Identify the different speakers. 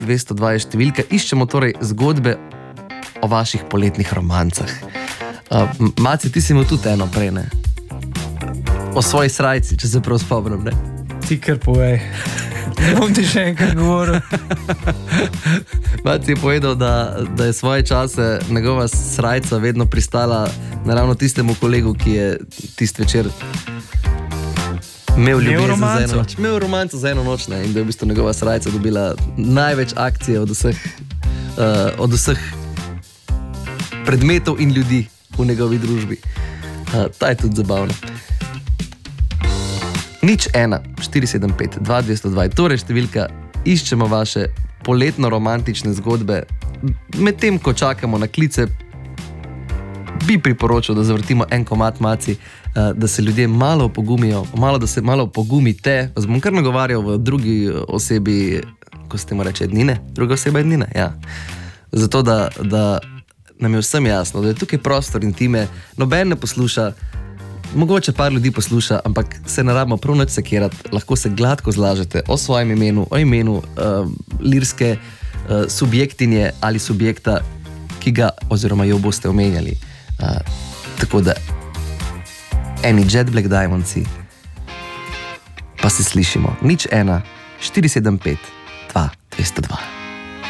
Speaker 1: 202 je številka. Iščemo torej zgodbe o vaših poletnih romancah. Maci, ti si imel tudi eno prej, ne? O svoji srajci, če se prav spomnim, ne?
Speaker 2: Ti kar povej. Ne bom ti še enkrat govoril.
Speaker 1: Maci je povedal, da je svoje čase njegova srajca vedno pristala naravno tistemu kolegu, ki je tist večer imel romanco za eno noč, ne? In da je v bistvu njegova srajca dobila največ akcije od vseh predmetov in ljudi v njegovi družbi. Ta je tudi zabavna. 01475 torej številka, iščemo vaše poletno-romantične zgodbe. Medtem, ko čakamo na klice, bi priporočil, da zavrtimo en komad, Maci, da se ljudje malo opogumijo, da se malo opogumite. Vas bom kar nagovarjal v drugi osebi, ko se temu reče ednine, druga oseba ednine, ja. Zato, da nam je vsem jasno, da je tukaj prostor intime, noben ne posluša, mogoče par ljudi posluša, ampak se ne rabimo prav nič sekirati, lahko se gladko zlažete o svojem imenu, o imenu lirske subjektinje ali subjekta, ki ga oziroma jo boste omenjali. Tako da eni Jet Black Diamondsi pa se slišimo. 01475 202.